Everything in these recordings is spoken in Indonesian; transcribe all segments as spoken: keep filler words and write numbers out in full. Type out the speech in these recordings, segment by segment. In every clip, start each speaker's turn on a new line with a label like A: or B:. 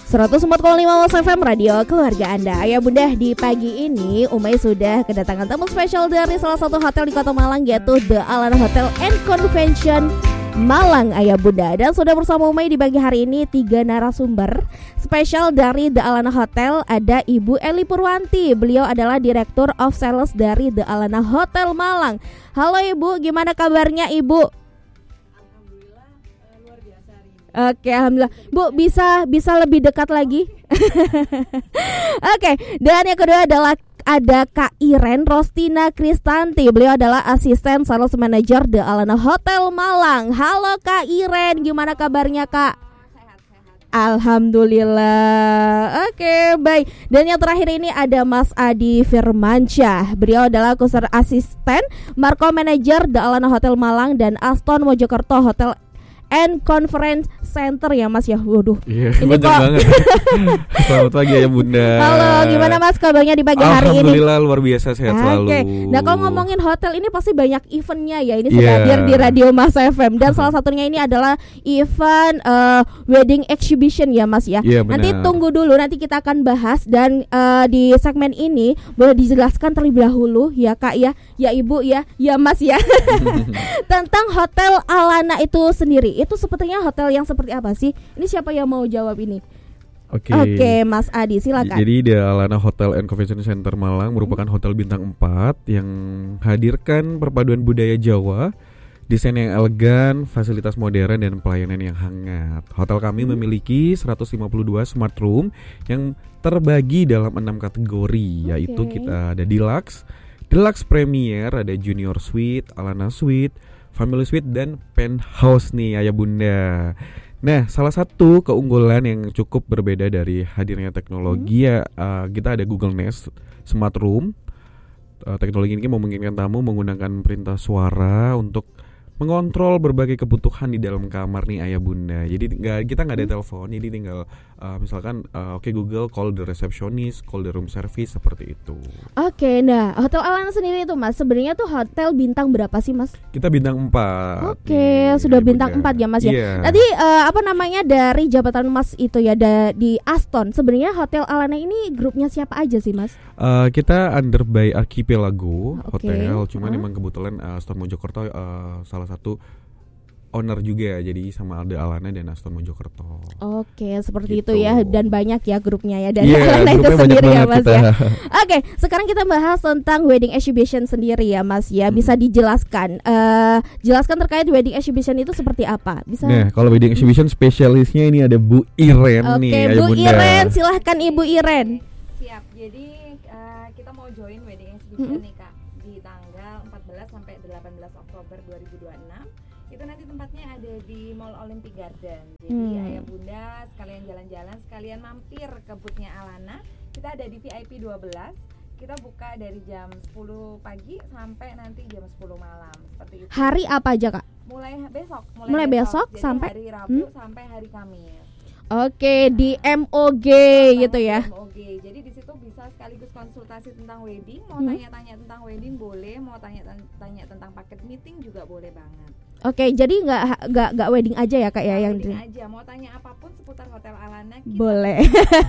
A: seratus empat koma lima Mas F M Radio keluarga Anda. Ayah bunda, di pagi ini Umay sudah kedatangan tamu spesial dari salah satu hotel di Kota Malang, yaitu The Alana Hotel and Convention Malang, ayah bunda. Dan sudah bersama Umay di pagi hari ini tiga narasumber spesial dari The Alana Hotel. Ada Ibu Eli Purwanti, beliau adalah Direktur of Sales dari The Alana Hotel Malang. Halo Ibu, gimana kabarnya Ibu? Oke, alhamdulillah. Bu, bisa bisa lebih dekat lagi? Oke, dan yang kedua adalah ada Kak Iren Rostina Kristanti. Beliau adalah asisten sales manager The Alana Hotel Malang. Halo Kak Iren, gimana kabarnya Kak? Alhamdulillah. Oke, baik. Dan yang terakhir ini ada Mas Adi Firmansyah. Beliau adalah kuser asisten Marco Manager The Alana Hotel Malang dan Aston Mojokerto Hotel and Conference Center ya Mas ya. Waduh.
B: Iya, ini banyak kok banget. Selamat pagi ya Bunda.
A: Halo, gimana Mas kabarnya di pagi hari ini?
B: Alhamdulillah luar biasa, sehat
A: okay.
B: selalu.
A: Oke. Nah, kalau ngomongin hotel ini pasti banyak eventnya ya. Ini sudah
B: yeah.
A: hadir di Radio Mas F M. Dan salah satunya ini adalah event uh, wedding exhibition ya Mas ya.
B: Yeah,
A: nanti tunggu dulu, nanti kita akan bahas. Dan uh, di segmen ini boleh dijelaskan terlebih dahulu ya Kak ya, ya Ibu ya, ya Mas ya. Tentang Hotel Alana itu sendiri. Itu sepertinya hotel yang seperti apa sih? Ini siapa yang mau jawab ini?
B: Oke,
A: okay. okay, Mas Adi silakan.
B: Jadi The Alana Hotel and Convention Center Malang merupakan hmm. hotel bintang empat yang hadirkan perpaduan budaya Jawa, desain yang elegan, fasilitas modern dan pelayanan yang hangat. Hotel kami hmm. memiliki seratus lima puluh dua smart room yang terbagi dalam enam kategori, okay. yaitu kita ada Deluxe, Deluxe Premier, ada Junior Suite, Alana Suite, Family Suite dan Penthouse nih ayah bunda. Nah, salah satu keunggulan yang cukup berbeda dari hadirnya teknologi hmm. ya uh, kita ada Google Nest Smart Room. Uh, teknologi ini memungkinkan tamu menggunakan perintah suara untuk mengontrol berbagai kebutuhan di dalam kamar nih ayah bunda. Jadi nggak kita nggak ada hmm. telepon, jadi tinggal uh, misalkan uh, oke okay, Google call the receptionist, call the room service seperti itu.
A: Oke, okay, nah Hotel Alana sendiri itu Mas sebenarnya tuh hotel bintang berapa sih Mas?
B: Kita bintang empat.
A: Oke, okay, sudah bintang empat ya Mas ya.
B: Yeah.
A: Tadi uh, apa namanya dari jabatan Mas itu ya da, di Aston. Sebenarnya Hotel Alana ini grupnya siapa aja sih Mas?
B: Uh, kita under by Archipelago
A: okay.
B: Hotel, cuman
A: huh?
B: emang kebetulan uh, Aston Mojokerto uh, salah satu owner juga, jadi sama The Alana dan Aston Mojokerto.
A: Oke, seperti
B: gitu.
A: itu ya, dan banyak ya grupnya ya dan
B: yeah,
A: Alana itu sendiri ya Mas
B: kita.
A: ya. Oke, sekarang kita bahas tentang wedding exhibition sendiri ya Mas ya. Bisa hmm. dijelaskan, uh, jelaskan terkait wedding exhibition itu seperti apa? Bisa.
B: Nah, kalau wedding exhibition spesialisnya ini ada Bu Iren
A: okay,
B: nih.
A: Oke, Bu bunda. Iren, silahkan Ibu Iren.
C: Siap. Jadi uh, kita mau join wedding exhibition hmm. nih Kak di tanggal empat belas sampai delapan belas Oktober dua ribu dua puluh enam. Itu nanti tempatnya ada di Mall Olympic Garden. Jadi hmm. ayah bunda sekalian jalan-jalan, sekalian mampir ke boothnya Alana. Kita ada di V I P dua belas. Kita buka dari jam sepuluh pagi sampai nanti jam sepuluh malam. Seperti itu.
A: Hari apa aja Kak?
C: Mulai besok. Mulai,
A: mulai besok, besok
C: Jadi
A: sampai
C: hari Rabu
A: hmm?
C: sampai hari Kamis.
A: Oke, di M O G
C: nah,
A: gitu ya.
C: M O G. Jadi di situ bisa sekaligus konsultasi tentang wedding, mau
A: hmm?
C: tanya-tanya tentang wedding boleh, mau tanya-tanya tentang paket meeting juga boleh banget.
A: Oke, jadi nggak nggak nggak wedding aja ya Kak ya,
C: nah,
A: yang
C: wedding
A: di...
C: aja, mau tanya apapun seputar Hotel Alana kita
A: boleh.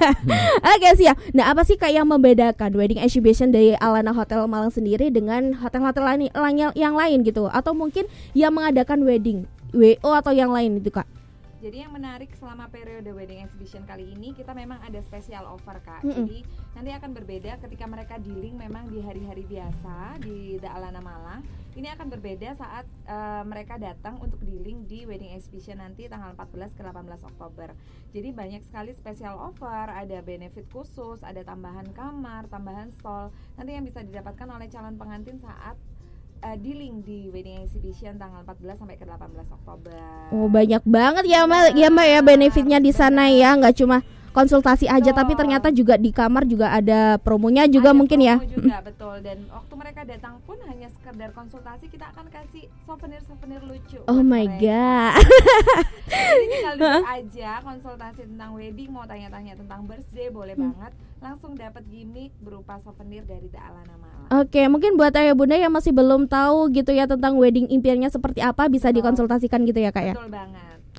A: Oke siap. Nah apa sih Kak yang membedakan wedding exhibition dari Alana Hotel Malang sendiri dengan hotel-hotel lain yang lain gitu, atau mungkin yang mengadakan wedding W O atau yang lain itu Kak?
C: Jadi yang menarik selama periode wedding exhibition kali ini kita memang ada special offer Kak. Mm-mm. Jadi nanti akan berbeda ketika mereka dealing memang di hari-hari biasa di The Alana Malang. Ini akan berbeda saat uh, mereka datang untuk dealing di wedding exhibition nanti tanggal empat belas ke delapan belas Oktober. Jadi banyak sekali special offer, ada benefit khusus, ada tambahan kamar, tambahan stall. Nanti yang bisa didapatkan oleh calon pengantin saat Uh, dealing di wedding exhibition tanggal empat belas sampai ke delapan belas Oktober.
A: Oh, banyak banget ya Mbak, ya Mbak ya benefitnya di sana ya, nggak cuma konsultasi aja, betul. Tapi ternyata juga di kamar juga ada promonya juga, ada mungkin
C: promo
A: ya.
C: Juga betul, dan waktu mereka datang pun hanya sekedar konsultasi, kita akan kasih souvenir-souvenir lucu.
A: Oh my
C: mereka.
A: god.
C: Jadi tinggal duduk aja konsultasi tentang wedding, mau tanya-tanya tentang birthday boleh hmm. banget, langsung dapat gimmick berupa souvenir dari The Alana Malang.
A: Oke, mungkin buat ayah bunda yang masih belum tahu gitu ya tentang wedding impiannya seperti apa, bisa oh. dikonsultasikan gitu ya Kak ya.
C: Betul banget.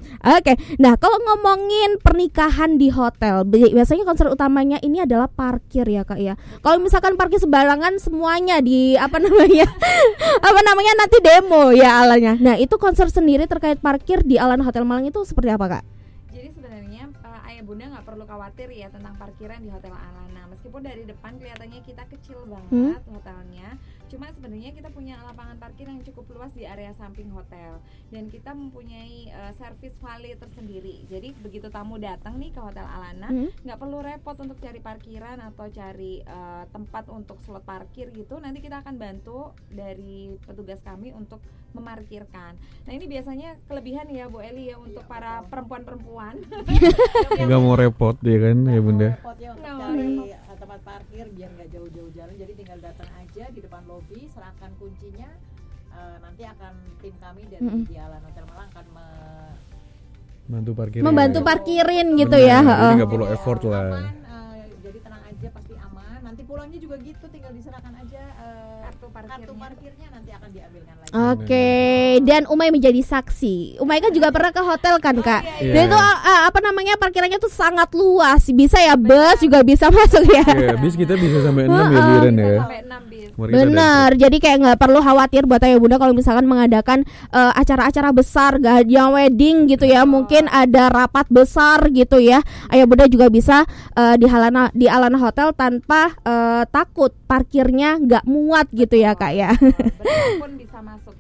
A: Oke, nah kalau ngomongin pernikahan di hotel, bi- biasanya concern utamanya ini adalah parkir ya kak ya. Kalau misalkan parkir sembarangan semuanya di apa namanya, apa namanya nanti demo ya alanya. Nah itu concern sendiri terkait parkir di Alana Hotel Malang itu seperti apa kak?
C: Jadi sebenarnya uh, ayah bunda nggak perlu khawatir ya tentang parkiran di Hotel Alana. Meskipun dari depan kelihatannya kita kecil banget hmm? hotelnya, cuma sebenarnya kita punya lapangan parkir yang cukup luas di area samping hotel dan kita mempunyai uh, service valet tersendiri. Jadi begitu tamu datang nih ke Hotel Alana, nggak hmm? perlu repot untuk cari parkiran atau cari uh, tempat untuk slot parkir gitu. Nanti kita akan bantu dari petugas kami untuk memarkirkan. Nah ini biasanya kelebihan ya Bu Eli ya untuk iya, para betul. perempuan-perempuan
B: nggak mau repot ya kan ya bunda.
D: Repot ya untuk cari tempat parkir biar nggak jauh-jauh jalan. Jadi tinggal datang aja di depan lobi, serahkan kuncinya. Uh, nanti akan tim kami dari mm-hmm. di Alana Hotel Malang akan me-
B: membantu parkirin.
A: Membantu parkirin
B: ya.
A: gitu
B: Bener,
A: ya.
B: Jadi nggak perlu effort
D: aman,
B: lah.
D: Uh, jadi tenang aja pasti aman. Nanti pulangnya juga gitu, tinggal diserahkan aja uh, kartu parkirnya. Kartu parkirnya nanti akan diambilkan lagi.
A: Oke, okay. Dan Umay menjadi saksi. Umay kan juga pernah ke hotel kan kak. Oh, iya, iya. Dan itu uh, apa namanya parkirannya tuh sangat luas. Bisa ya bus juga bisa masuk ya.
B: Iya, bis kita bisa sampai enam ya Bu Iren ya.
C: Sampai enam bis.
A: Benar, jadi kayak nggak perlu khawatir buat ayah bunda kalau misalkan mengadakan uh, acara-acara besar, gak yang wedding gitu ya, oh. mungkin ada rapat besar gitu ya, ayah bunda juga bisa uh, di Alana di Alana Hotel tanpa uh, takut parkirnya nggak muat gitu ya kak ya.
C: Pun bisa masuk.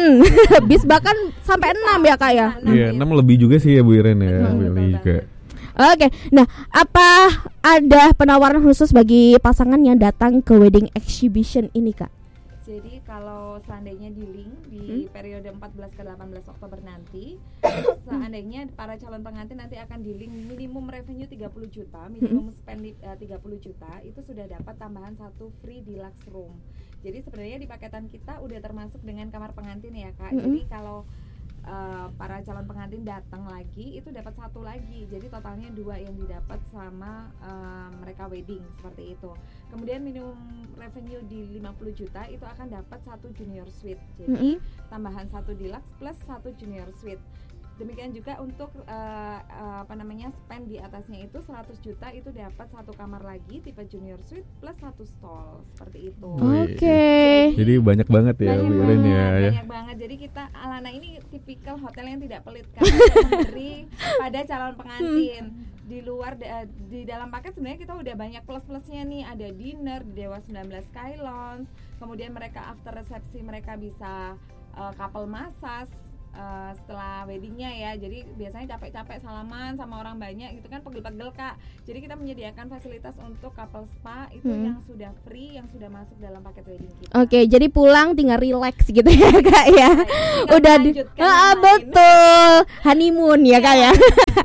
A: Bis bahkan sampai enam ya kak ya.
B: Iya, enam lebih juga sih ya Bu Iren ya, lebih juga.
A: Oke, nah apa ada penawaran khusus bagi pasangan yang datang ke wedding exhibition ini kak?
C: Jadi kalau seandainya di link di hmm? periode empat belas ke delapan belas Oktober nanti, seandainya para calon pengantin nanti akan di link minimum revenue tiga puluh juta, minimum spend uh, tiga puluh juta, itu sudah dapat tambahan satu free deluxe room. Jadi sebenarnya di paketan kita udah termasuk dengan kamar pengantin ya kak. Hmm? Jadi kalau Uh, para calon pengantin datang lagi itu dapat satu lagi, jadi totalnya dua yang didapat sama uh, mereka wedding seperti itu. Kemudian minimum revenue di lima puluh juta itu akan dapat satu junior suite, jadi mm-hmm. tambahan satu deluxe plus satu junior suite. Demikian juga untuk uh, uh, apa namanya spend di atasnya itu seratus juta itu dapat satu kamar lagi tipe junior suite plus satu stall seperti itu.
A: Oke. Okay.
B: Jadi, Jadi banyak banget ya Bu Iren ya.
C: Banyak banget. Jadi kita Alana ini tipikal hotel yang tidak pelit karena memberi pada calon pengantin. Di luar di dalam paket sebenarnya kita udah banyak plus-plusnya nih, ada dinner di Dewa sembilan belas Sky Lounge. Kemudian mereka after resepsi mereka bisa uh, couple massage. Uh, setelah weddingnya ya, jadi biasanya capek-capek salaman sama orang banyak gitu kan, pegel-pegel kak. Jadi kita menyediakan fasilitas untuk couple spa itu hmm. yang sudah free, yang sudah masuk dalam paket wedding kita.
A: Oke, okay, jadi pulang tinggal relax gitu ya kak ya. Nah, udah di, ah, betul honeymoon ya kak ya.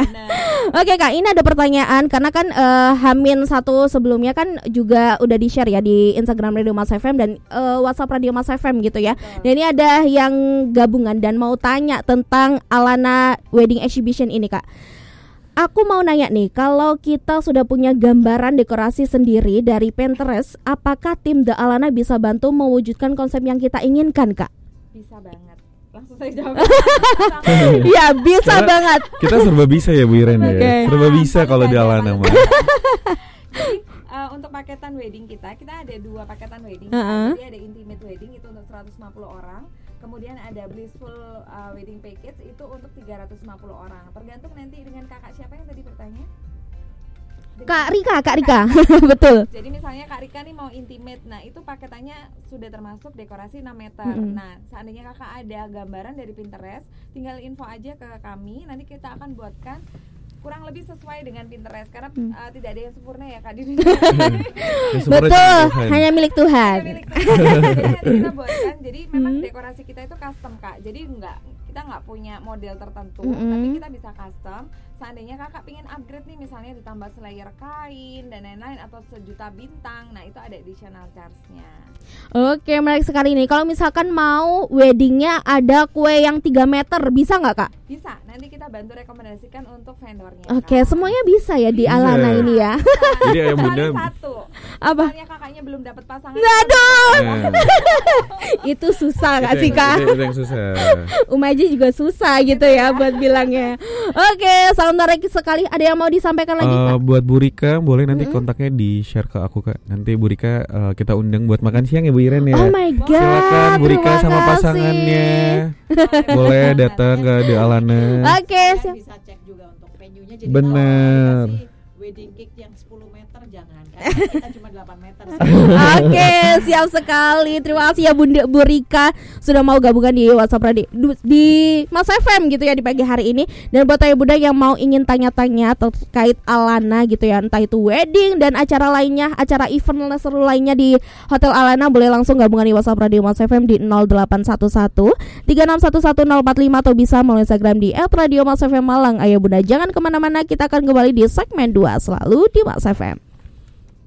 A: Oke okay, kak, ini ada pertanyaan karena kan uh, Hamin satu sebelumnya kan juga udah di share ya di Instagram Radio Mas F M dan uh, WhatsApp Radio Mas F M gitu ya. Betul. Dan ini ada yang gabungan dan mau tanya tentang Alana Wedding Exhibition ini kak. Aku mau nanya nih, kalau kita sudah punya gambaran dekorasi sendiri dari Pinterest, apakah tim The Alana bisa bantu mewujudkan konsep yang kita inginkan kak?
C: Bisa banget. Langsung saya jawab.
A: Ya bisa kita, banget.
B: Kita serba bisa ya Bu Iren okay. ya. Serba bisa nah, kalau di Alana mah.
C: Jadi uh, untuk paketan wedding kita, kita ada dua paketan wedding.
A: Uh-huh.
C: Jadi ada intimate wedding itu untuk seratus lima puluh orang. Kemudian ada blissful uh, wedding package itu untuk tiga ratus lima puluh orang. Tergantung nanti dengan kakak siapa yang tadi bertanya? Dengan
A: Kak Rika, Kak Rika. Betul.
C: Jadi misalnya Kak Rika nih mau intimate. Nah, itu paketannya sudah termasuk dekorasi enam meter. Mm-hmm. Nah, seandainya Kakak ada gambaran dari Pinterest, tinggal info aja ke kami. Nanti kita akan buatkan kurang lebih sesuai dengan Pinterest karena hmm. uh, tidak ada yang sempurna ya Kak di dunia.
A: Betul, hanya milik Tuhan. Hanya milik Tuhan.
C: Jadi kita buatkan. Jadi memang hmm. dekorasi kita itu custom Kak. Jadi enggak kita nggak punya model tertentu, hmm. tapi kita bisa custom. Seandainya kakak pingin upgrade nih, misalnya ditambah selayer kain dan lain-lain atau sejuta bintang, nah itu ada additional charge-nya.
A: Oke, menarik sekali nih. Kalau misalkan mau weddingnya ada kue yang tiga meter, bisa nggak kak?
C: Bisa, nanti kita bantu rekomendasikan untuk vendornya.
A: Oke, semuanya bisa ya di
B: bisa.
A: Alana ini ya.
B: Jadi ayam bunda
C: satu.
A: Apa?
C: Misalnya kakaknya belum dapat pasangan.
A: Aduh.
B: Nah,
A: Itu susah gak
B: itu
A: sih
B: yang-
A: Kak?
B: Itu, itu yang susah.
A: Uma aja juga susah gitu ya buat bilangnya. Oke, salam tarik sekali. Ada yang mau disampaikan lagi
B: Eh,
A: Kak?
B: buat Bu Rika boleh nanti
A: Mm-mm.
B: kontaknya di share ke aku Kak. Nanti Bu Rika eh, kita undang buat makan siang ya Bu Iren ya.
A: Oh my god.
B: Silakan Bu Rika
A: terima
B: sama
A: kasih.
B: pasangannya. Boleh datang ke The Alana.
A: Oke,
D: Kalian
A: siap.
D: bisa cek juga untuk venue-nya. Jadi
B: Bener.
D: kalau dikasih wedding cake yang sepuluh meter jangan, karena kita cuma delapan meter.
A: Oke, siap sekali. Terima kasih ya Bunda Bu Rika sudah mau gabungan di WhatsApp Radio du- di Mas F M gitu ya di pagi hari ini. Dan buat ayah bunda yang mau ingin tanya-tanya terkait Alana gitu ya, entah itu wedding dan acara lainnya, acara event seru lainnya di Hotel Alana, boleh langsung gabungan di WhatsApp Radio Mas F M di nol delapan satu satu tiga enam satu satu nol empat lima atau bisa melalui Instagram di et radio mas f m malang. Ayah bunda jangan kemana-mana, kita akan kembali di segmen dua selalu di Mas F M.